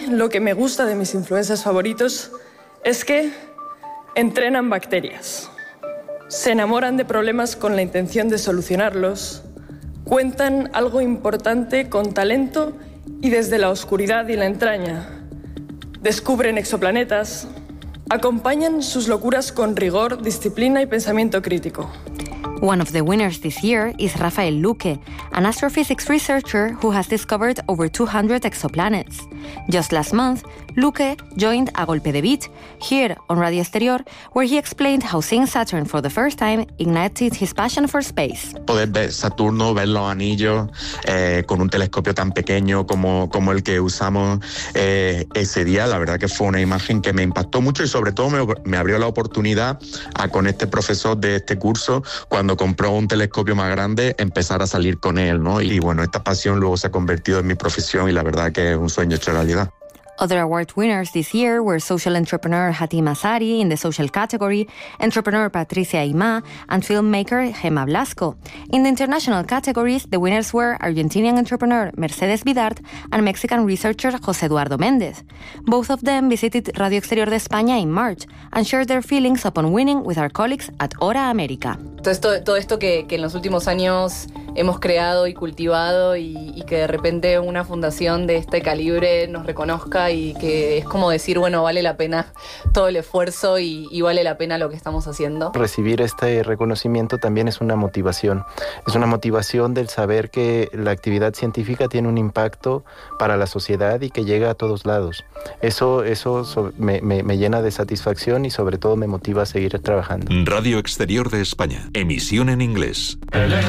lo que me gusta de mis influencers favoritos es que entrenan bacterias, se enamoran de problemas con la intención de solucionarlos, cuentan algo importante con talento y desde la oscuridad y la entraña, descubren exoplanetas, acompañan sus locuras con rigor, disciplina y pensamiento crítico. One of the winners this year is Rafael Luque, an astrophysics researcher who has discovered over 200 exoplanets. Just last month, Luque joined A Golpe de Beat here on Radio Exterior, where he explained how seeing Saturn for the first time ignited his passion for space. Poder ver Saturno, ver los anillos con un telescopio tan pequeño como el que usamos ese día, la verdad que fue una imagen que me impactó mucho y sobre todo me abrió la oportunidad con este profesor de este curso, cuando compró un telescopio más grande, empezar a salir con él, ¿no? Y bueno, esta pasión luego se ha convertido en mi profesión y la verdad que es un sueño hecho realidad. Other award winners this year were social entrepreneur Hatim Azari in the social category, entrepreneur Patricia Aimá, and filmmaker Gemma Blasco. In the international categories, the winners were Argentinian entrepreneur Mercedes Vidart and Mexican researcher José Eduardo Méndez. Both of them visited Radio Exterior de España in March and shared their feelings upon winning with our colleagues at Hora América. Todo esto que en los últimos años hemos creado y cultivado y que de repente una fundación de este calibre nos reconozca y que es como decir, bueno, vale la pena todo el esfuerzo y vale la pena lo que estamos haciendo. Recibir este reconocimiento también es una motivación. Es una motivación del saber que la actividad científica tiene un impacto para la sociedad y que llega a todos lados. Eso me llena de satisfacción y sobre todo me motiva a seguir trabajando. Radio Exterior de España, emisión en inglés.